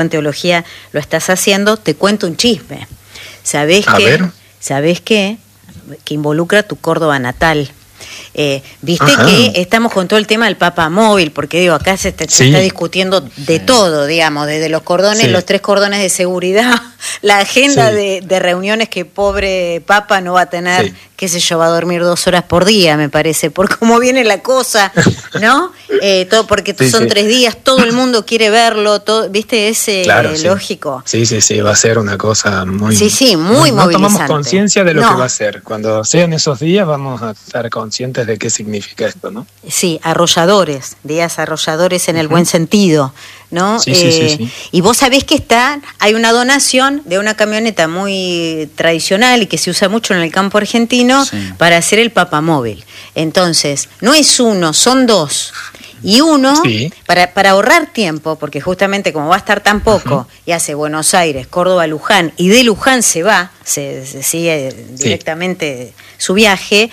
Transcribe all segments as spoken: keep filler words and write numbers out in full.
en teología lo estás haciendo, te cuento un chisme. ¿Sabés A qué? ver. ¿Sabés qué? Que involucra tu Córdoba natal. Eh, Viste Ajá. que estamos con todo el tema del Papa Móvil, porque digo, acá se, te, se Sí. está discutiendo de todo, digamos, desde los cordones, Sí. los tres cordones de seguridad, la agenda Sí. de, de reuniones que pobre Papa no va a tener, Sí. qué sé yo, va a dormir dos horas por día, me parece, por cómo viene la cosa, ¿no? Eh, todo porque Sí, son sí. tres días, todo el mundo quiere verlo, todo, ¿viste? Es eh, Claro, sí. lógico. Sí, sí, sí, va a ser una cosa muy... Sí, sí, muy No tomamos movilizante. conciencia de lo No. que va a ser. Cuando sean esos días vamos a estar conscientes de qué significa esto, ¿no? Sí, arrolladores, días arrolladores en el Ujú. buen sentido, ¿no? Sí, sí, sí, sí. Y vos sabés que está, hay una donación de una camioneta muy tradicional y que se usa mucho en el campo argentino Sí. para hacer el papamóvil. Entonces, no es uno, son dos. Y uno, Sí. para, para ahorrar tiempo, porque justamente como va a estar tan poco, Ujú. y hace Buenos Aires, Córdoba, Luján, y de Luján se va, se, se sigue Sí. directamente su viaje,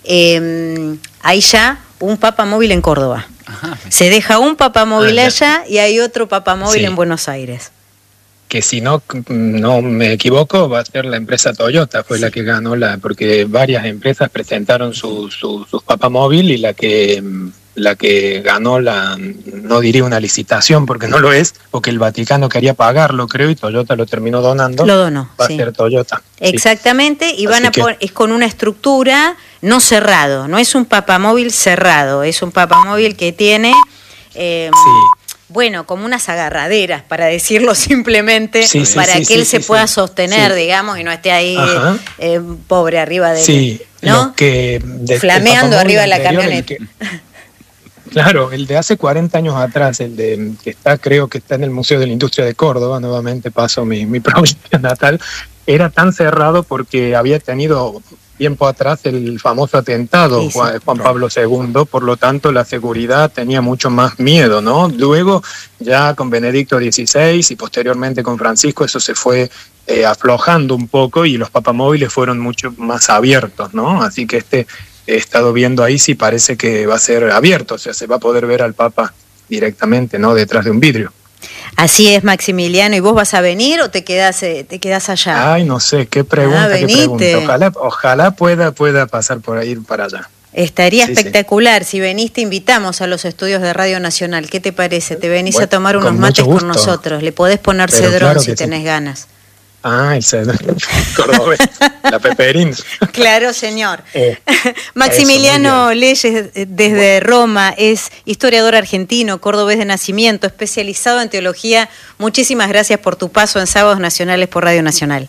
eh, hay ya un papamóvil en Córdoba. Ajá. Se deja un papamóvil Ah, ya. allá y hay otro papamóvil Sí. en Buenos Aires. Que si no no me equivoco va a ser la empresa Toyota, fue la que ganó la, porque varias empresas presentaron su, su, sus papamóvil y la que la que ganó la, no diría una licitación porque no lo es, porque el Vaticano quería pagarlo, creo, y Toyota lo terminó donando. Lo donó, Va sí. a ser Toyota. Sí. Exactamente, y van Así a que- pon- es con una estructura no cerrado, no es un papamóvil cerrado, es un papamóvil que tiene, eh, Sí. bueno, como unas agarraderas, para decirlo simplemente, Sí, sí, para sí, que él sí, se sí, pueda sí. sostener, Sí. digamos, y no esté ahí Ajá. eh, pobre arriba de Sí, ¿no? lo que de- Flameando el papamóvil arriba de la anterior, el camioneta. que- claro, el de hace cuarenta años atrás, el de que está, creo que está en el Museo de la Industria de Córdoba, nuevamente paso mi, mi provincia natal, era tan cerrado porque había tenido tiempo atrás el famoso atentado Sí, sí. Juan, Juan Pablo segundo, por lo tanto la seguridad tenía mucho más miedo, ¿no? Luego ya con Benedicto dieciséis y posteriormente con Francisco eso se fue eh, aflojando un poco y los papamóviles fueron mucho más abiertos, ¿no? Así que este he estado viendo ahí si parece que va a ser abierto, o sea, se va a poder ver al Papa directamente, ¿no? Detrás de un vidrio. Así es, Maximiliano, ¿y vos vas a venir o te quedás, eh, te quedás allá? Ay, no sé, qué pregunta, Ah, qué venite. pregunta. Ojalá, ojalá pueda, pueda pasar por ahí para allá. Estaría Sí, espectacular. Si venís, te invitamos a los estudios de Radio Nacional. ¿Qué te parece? Te venís Bueno, a tomar con unos mucho mates con gusto. nosotros. Le podés poner Pero cedrón claro si que sí. tenés ganas. Ah, el cordobés, la peperín. Claro, señor. Eh, Maximiliano eso, muy Leyes, eh, desde Roma, es historiador argentino, cordobés de nacimiento, especializado en teología. Muchísimas gracias por tu paso en Sábados Nacionales por Radio Nacional.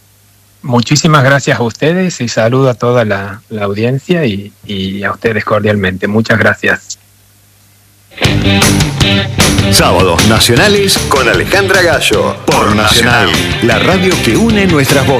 Muchísimas gracias a ustedes y saludo a toda la, la audiencia y, y a ustedes cordialmente. Muchas gracias. Sábados Nacionales con Alejandra Gallo por Nacional, la radio que une nuestras voces.